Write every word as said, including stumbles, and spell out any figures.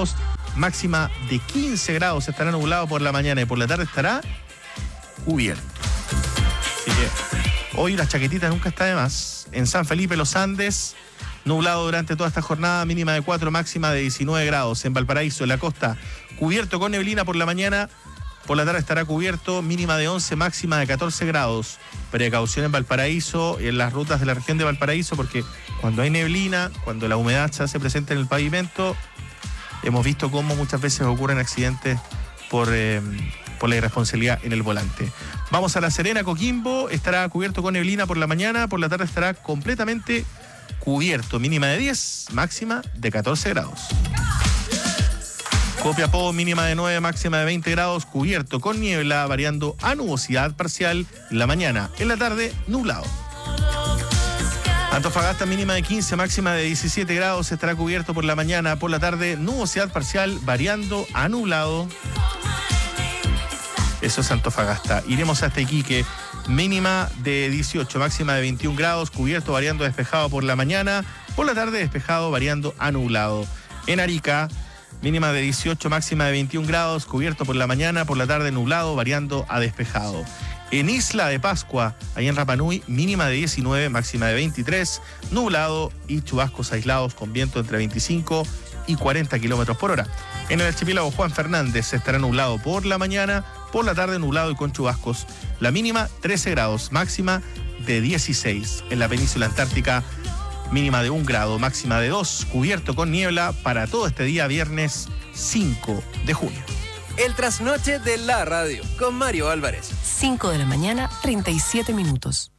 grados, máxima de quince grados. Estará nublado por la mañana y por la tarde estará cubierto. Así que hoy la chaquetita nunca está de más. En San Felipe, Los Andes, nublado durante toda esta jornada, mínima de cuatro, máxima de diecinueve grados. En Valparaíso, en la costa, cubierto con neblina por la mañana, por la tarde estará cubierto, mínima de once, máxima de catorce grados. Precaución en Valparaíso y en las rutas de la región de Valparaíso, porque cuando hay neblina, cuando la humedad se hace presente en el pavimento, hemos visto cómo muchas veces ocurren accidentes por, eh, por la irresponsabilidad en el volante. Vamos a La Serena, Coquimbo, estará cubierto con neblina por la mañana, por la tarde estará completamente cubierto, mínima de diez, máxima de catorce grados. Copiapó, mínima de nueve, máxima de veinte grados, cubierto con niebla, variando a nubosidad parcial en la mañana. En la tarde, nublado. Antofagasta, mínima de quince, máxima de diecisiete grados, estará cubierto por la mañana. Por la tarde, nubosidad parcial, variando a nublado. Eso es Antofagasta. Iremos hasta Iquique, mínima de dieciocho, máxima de veintiún grados, cubierto, variando despejado por la mañana. Por la tarde, despejado, variando a nublado. En Arica, mínima de dieciocho, máxima de veintiún grados, cubierto por la mañana, por la tarde nublado, variando a despejado. En Isla de Pascua, ahí en Rapa Nui, mínima de diecinueve, máxima de veintitrés, nublado y chubascos aislados con viento entre veinticinco y cuarenta kilómetros por hora. En el archipiélago Juan Fernández estará nublado por la mañana, por la tarde nublado y con chubascos. La mínima trece grados, máxima de dieciséis. En la península antártica, mínima de un grado, máxima de dos, cubierto con niebla para todo este día viernes cinco de junio. El trasnoche de la radio con Mario Álvarez. cinco de la mañana, treinta y siete minutos.